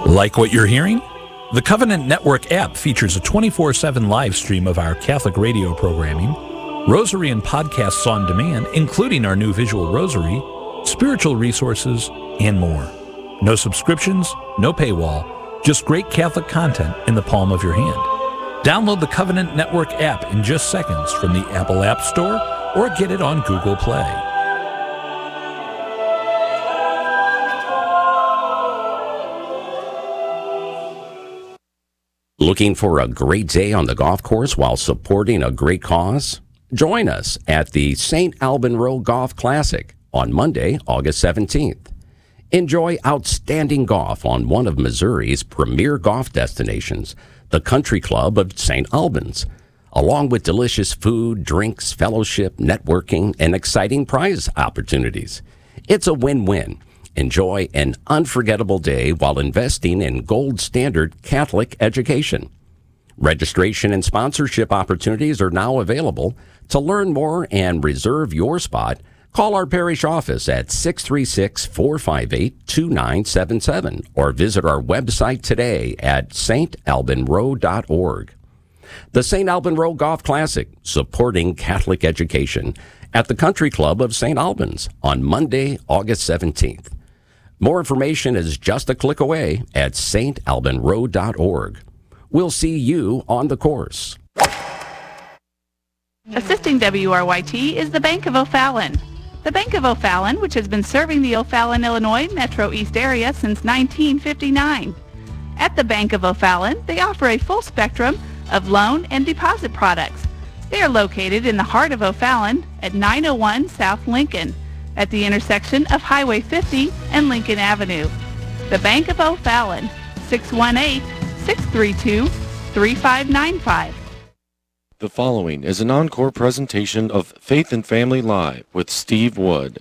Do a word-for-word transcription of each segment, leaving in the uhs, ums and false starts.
Like what you're hearing? The Covenant Network app features a twenty-four seven live stream of our Catholic radio programming, rosary and podcasts on demand, including our new visual rosary, spiritual resources, and more. No subscriptions, no paywall, just great Catholic content in the palm of your hand. Download the Covenant Network app in just seconds from the Apple App Store or get it on Google Play. Looking for a great day on the golf course while supporting a great cause? Join us at the Saint Alban Road Golf Classic on Monday, August seventeenth. Enjoy outstanding golf on one of Missouri's premier golf destinations, the Country Club of Saint Albans, along with delicious food, drinks, fellowship, networking, and exciting prize opportunities. It's a win-win. Enjoy an unforgettable day while investing in gold standard Catholic education. Registration and sponsorship opportunities are now available. To learn more and reserve your spot, call our parish office at six three six, four five eight, two nine seven seven or visit our website today at s t alban road dot org. The Saint Alban Road Golf Classic, supporting Catholic education at the Country Club of Saint Albans on Monday, August seventeenth. More information is just a click away at s t alban road dot org. We'll see you on the course. Assisting W R Y T is the Bank of O'Fallon. The Bank of O'Fallon, which has been serving the O'Fallon, Illinois Metro East area since nineteen fifty-nine. At the Bank of O'Fallon, they offer a full spectrum of loan and deposit products. They are located in the heart of O'Fallon at nine oh one South Lincoln, at the intersection of Highway fifty and Lincoln Avenue. The Bank of O'Fallon, six one eight, six three two, three five nine five. The following is an encore presentation of Faith and Family Live with Steve Wood.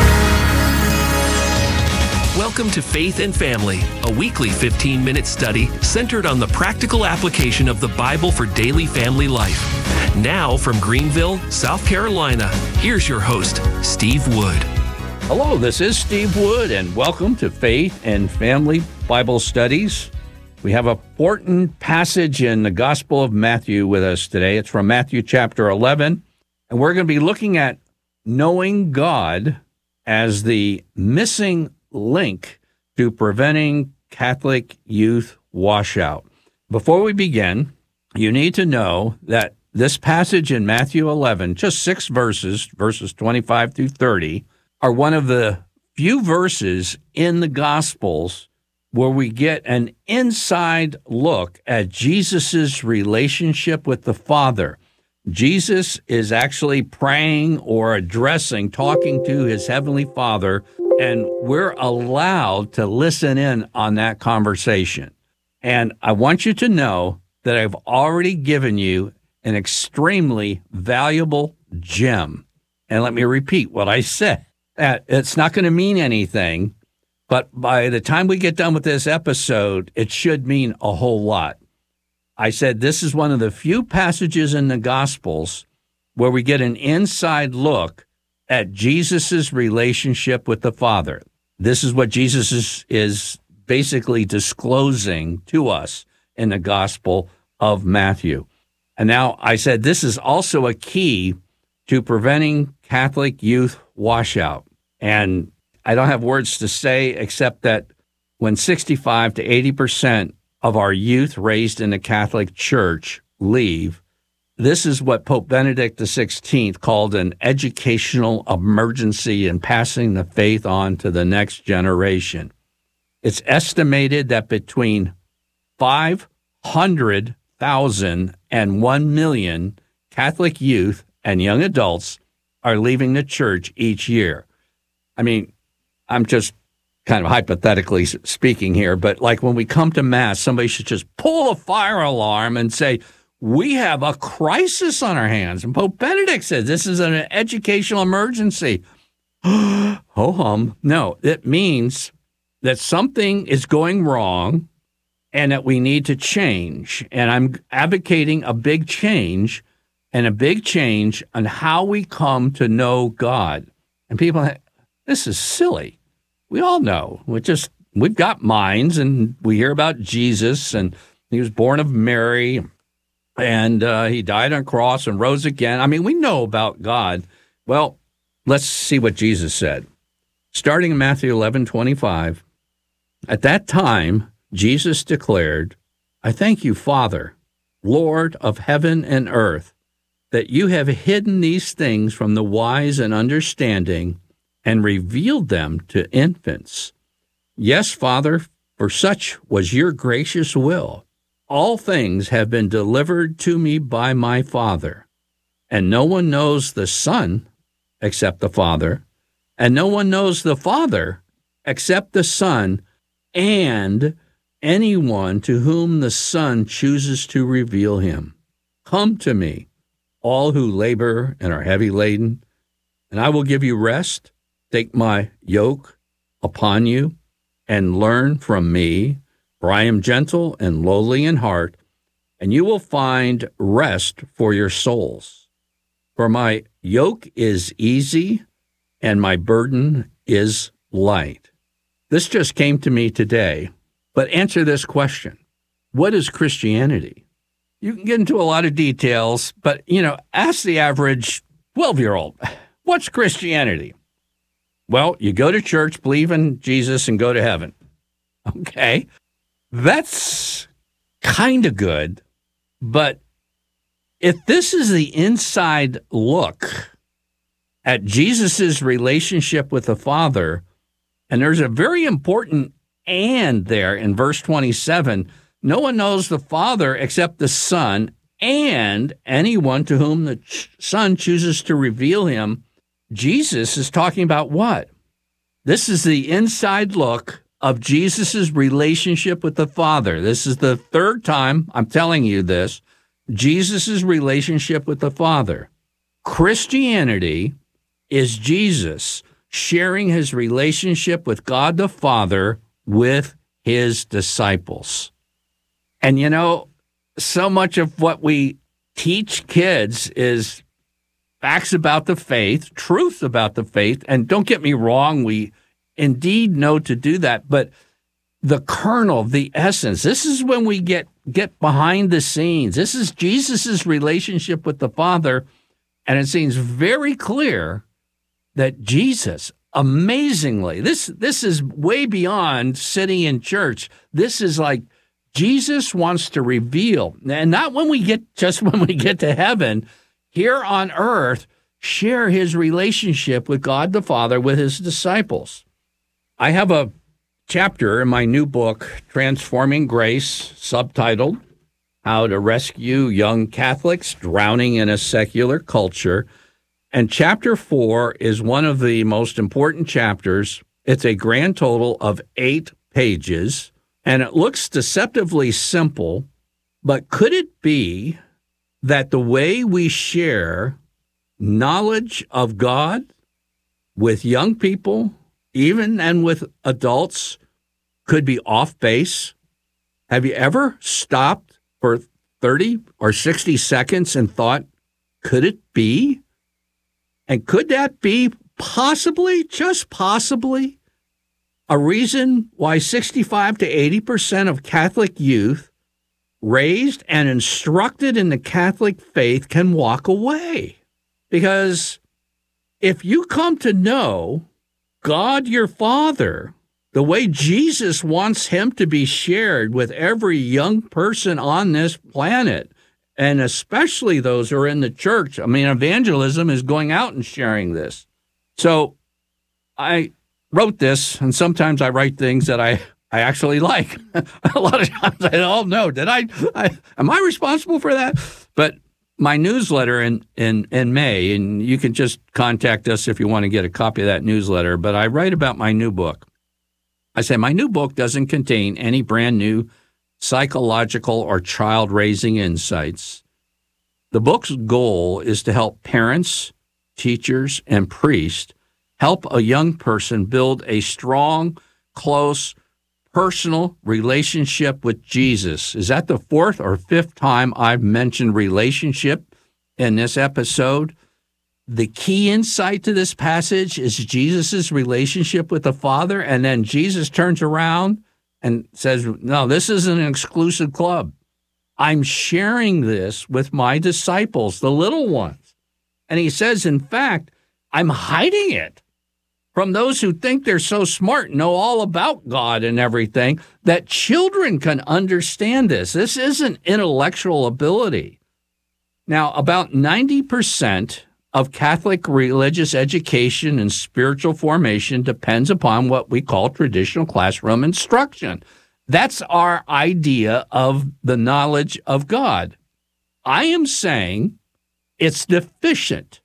Welcome to Faith and Family, a weekly fifteen-minute study centered on the practical application of the Bible for daily family life. Now from Greenville, South Carolina, here's your host, Steve Wood. Hello, this is Steve Wood, and welcome to Faith and Family Bible Studies. We have an important passage in the Gospel of Matthew with us today. It's from Matthew chapter eleven, and we're going to be looking at knowing God as the missing link to preventing Catholic youth washout. Before we begin, you need to know that this passage in Matthew eleven, just six verses, verses twenty-five through thirty, are one of the few verses in the Gospels where we get an inside look at Jesus' relationship with the Father. Jesus is actually praying or addressing, talking to his heavenly Father, and we're allowed to listen in on that conversation. And I want you to know that I've already given you an extremely valuable gem. And let me repeat what I said. It's not going to mean anything, but by the time we get done with this episode, it should mean a whole lot. I said this is one of the few passages in the Gospels where we get an inside look at Jesus' relationship with the Father. This is what Jesus is, is basically disclosing to us in the Gospel of Matthew. And now I said this is also a key to preventing Catholic youth washout. And I don't have words to say except that when sixty-five to eighty percent of our youth raised in the Catholic Church leave, this is what Pope Benedict the sixteenth called an educational emergency in passing the faith on to the next generation. It's estimated that between five hundred thousand and one million Catholic youth and young adults are leaving the church each year. I mean, I'm just kind of hypothetically speaking here, but like when we come to Mass, somebody should just pull a fire alarm and say, we have a crisis on our hands. And Pope Benedict says this is an educational emergency. Ho-hum. No, it means that something is going wrong and that we need to change. And I'm advocating a big change and a big change on how we come to know God. And people, this is silly. We all know. We just we've got minds, and we hear about Jesus, and he was born of Mary, and uh, he died on a cross and rose again. I mean, we know about God. Well, let's see what Jesus said. Starting in Matthew eleven twenty-five, at that time, Jesus declared, I thank you, Father, Lord of heaven and earth, that you have hidden these things from the wise and understanding and revealed them to infants. Yes, Father, for such was your gracious will. All things have been delivered to me by my Father, and no one knows the Son except the Father, and no one knows the Father except the Son, and anyone to whom the Son chooses to reveal him. Come to me, all who labor and are heavy laden, and I will give you rest. Take my yoke upon you and learn from me, for I am gentle and lowly in heart, and you will find rest for your souls. For my yoke is easy and my burden is light. This just came to me today, but answer this question. What is Christianity? You can get into a lot of details, but, you know, ask the average twelve-year-old, what's Christianity? Well, you go to church, believe in Jesus, and go to heaven. Okay, that's kind of good, but if this is the inside look at Jesus' relationship with the Father, and there's a very important and there in verse twenty-seven, no one knows the Father except the Son, and anyone to whom the Son chooses to reveal him. Jesus is talking about what? This is the inside look of Jesus' relationship with the Father. This is the third time I'm telling you this. Jesus' relationship with the Father. Christianity is Jesus sharing his relationship with God the Father with his disciples. And you know, so much of what we teach kids is facts about the faith, truth about the faith. And don't get me wrong, we indeed know to do that. But the kernel, the essence, this is when we get, get behind the scenes. This is Jesus' relationship with the Father. And it seems very clear that Jesus, amazingly, this, this is way beyond sitting in church. This is like Jesus wants to reveal, and not when we get, just when we get to heaven, here on earth, share his relationship with God the Father with his disciples. I have a chapter in my new book, Transforming Grace, subtitled, How to Rescue Young Catholics Drowning in a Secular Culture. And chapter four is one of the most important chapters. It's a grand total of eight pages, and it looks deceptively simple, but could it be that the way we share knowledge of God with young people, even and with adults, could be off base? Have you ever stopped for thirty or sixty seconds and thought, could it be? And could that be possibly, just possibly, a reason why sixty-five to eighty percent of Catholic youth raised and instructed in the Catholic faith can walk away? Because if you come to know God your Father the way Jesus wants him to be shared with every young person on this planet, and especially those who are in the church. I mean, evangelism is going out and sharing this. So I wrote this, and sometimes I write things that I, I actually like. A lot of times I don't know, did I, I, am I responsible for that? But my newsletter in, in, in May, and you can just contact us if you want to get a copy of that newsletter, but I write about my new book. I say my new book doesn't contain any brand new psychological or child-raising insights. The book's goal is to help parents, teachers, and priests help a young person build a strong, close, personal relationship with Jesus. Is that the fourth or fifth time I've mentioned relationship in this episode? the key insight to this passage is Jesus' relationship with the Father, and then Jesus turns around and says, no, this isn't an exclusive club. I'm sharing this with my disciples, the little ones. And he says, in fact, I'm hiding it from those who think they're so smart, know all about God and everything, that children can understand this. This isn't intellectual ability. Now, about ninety percent of Catholic religious education and spiritual formation depends upon what we call traditional classroom instruction. That's our idea of the knowledge of God. I am saying it's deficient.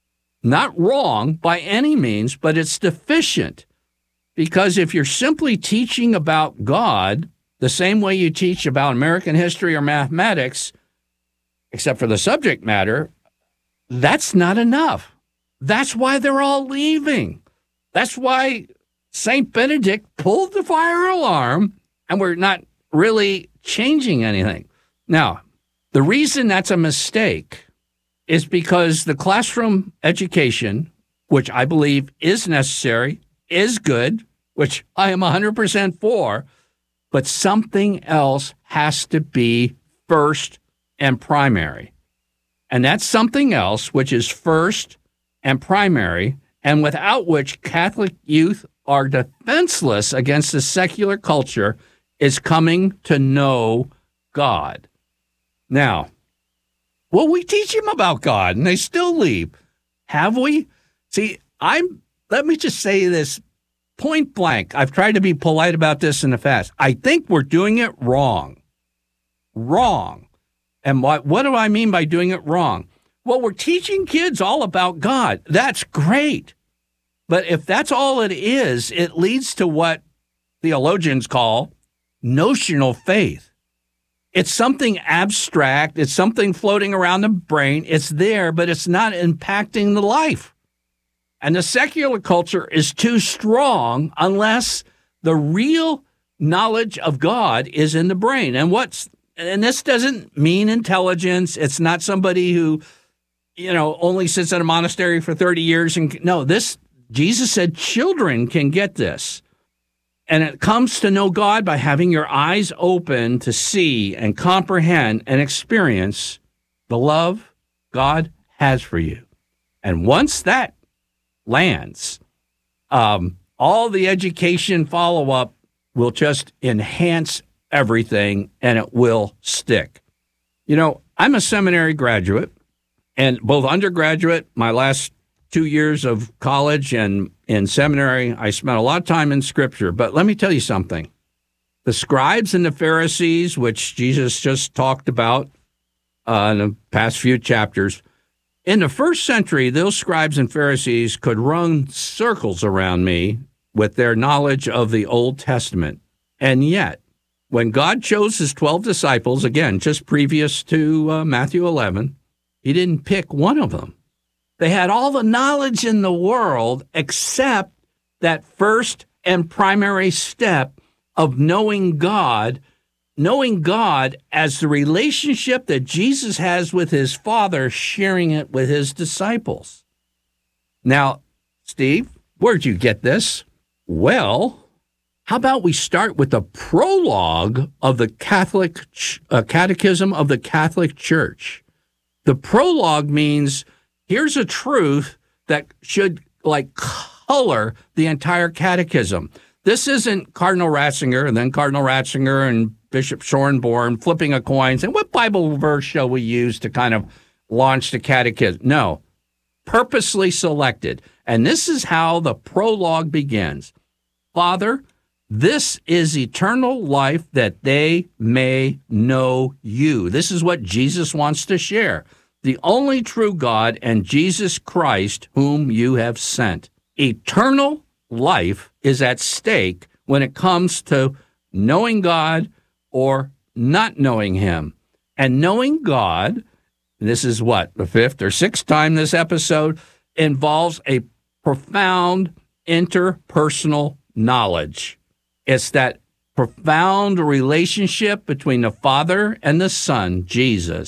Not wrong by any means, but it's deficient. Because if you're simply teaching about God the same way you teach about American history or mathematics, except for the subject matter, that's not enough. That's why they're all leaving. That's why Saint Benedict pulled the fire alarm, and we're not really changing anything. Now, the reason that's a mistake is because the classroom education, which I believe is necessary, is good, which I am one hundred percent for, but something else has to be first and primary. And that's something else which is first and primary, and without which Catholic youth are defenseless against the secular culture, is coming to know God. Now, well, we teach them about God, and they still leave. Have we? See, I'm. Let me just say this point blank. I've tried to be polite about this in the past. I think we're doing it wrong. Wrong. And what, what do I mean by doing it wrong? Well, we're teaching kids all about God. That's great. But if that's all it is, it leads to what theologians call notional faith. It's something abstract. It's something floating around the brain. It's there, but it's not impacting the life. And the secular culture is too strong unless the real knowledge of God is in the brain. And what's and this doesn't mean intelligence. It's not somebody who, you know, only sits in a monastery for thirty years. And no, this, Jesus said children can get this. And it comes to know God by having your eyes open to see and comprehend and experience the love God has for you. And once that lands, um, all the education follow-up will just enhance everything, and it will stick. You know, I'm a seminary graduate, and both undergraduate, my last two years of college and in seminary, I spent a lot of time in Scripture. But let me tell you something. The scribes and the Pharisees, which Jesus just talked about uh, in the past few chapters, in the first century, those scribes and Pharisees could run circles around me with their knowledge of the Old Testament. And yet, when God chose his twelve disciples, again, just previous to uh, Matthew eleven, he didn't pick one of them. They had all the knowledge in the world except that first and primary step of knowing God, knowing God as the relationship that Jesus has with his Father, sharing it with his disciples. Now, Steve, where'd you get this? Well, how about we start with the prologue of the Catholic uh, Catechism of the Catholic Church? The prologue means here's a truth that should, like, color the entire catechism. This isn't Cardinal Ratzinger and then Cardinal Ratzinger and Bishop Schornborn flipping a coin saying, what Bible verse shall we use to kind of launch the catechism? No, purposely selected. And this is how the prologue begins. Father, this is eternal life that they may know you. This is what Jesus wants to share. The only true God and Jesus Christ whom you have sent. Eternal life is at stake when it comes to knowing God or not knowing him. And knowing God, this is what, the fifth or sixth time this episode, involves a profound interpersonal knowledge. It's that profound relationship between the Father and the Son, Jesus,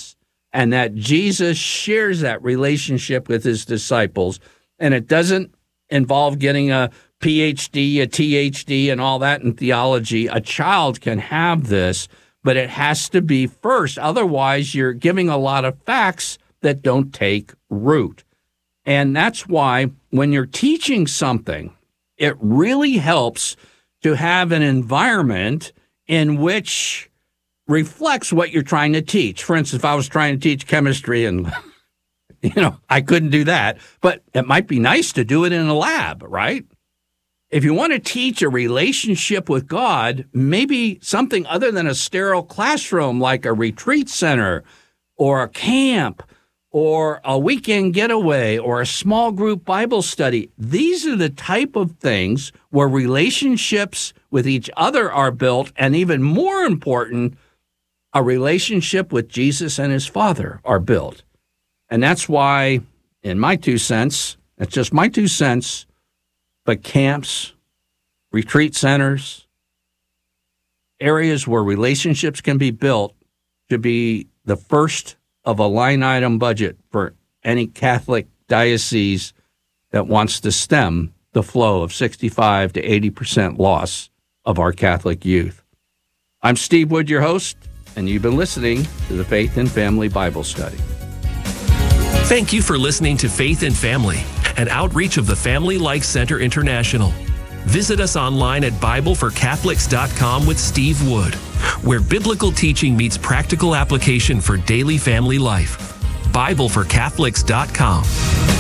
and that Jesus shares that relationship with his disciples. And it doesn't involve getting a P H D, a T H D, and all that in theology. A child can have this, but it has to be first. Otherwise, you're giving a lot of facts that don't take root. And that's why when you're teaching something, it really helps to have an environment in which reflects what you're trying to teach. For instance, if I was trying to teach chemistry and, you know, I couldn't do that, but it might be nice to do it in a lab, right? If you want to teach a relationship with God, maybe something other than a sterile classroom like a retreat center or a camp or a weekend getaway or a small group Bible study. These are the type of things where relationships with each other are built, and even more important, a relationship with Jesus and his Father are built. And that's why, in my two cents, it's just my two cents, but camps, retreat centers, areas where relationships can be built should be the first of a line item budget for any Catholic diocese that wants to stem the flow of sixty-five to eighty percent loss of our Catholic youth. I'm Steve Wood, your host, and you've been listening to the Faith and Family Bible Study. Thank you for listening to Faith and Family, an outreach of the Family Life Center International. Visit us online at Bible for Catholics dot com with Steve Wood, where biblical teaching meets practical application for daily family life. Bible for Catholics dot com.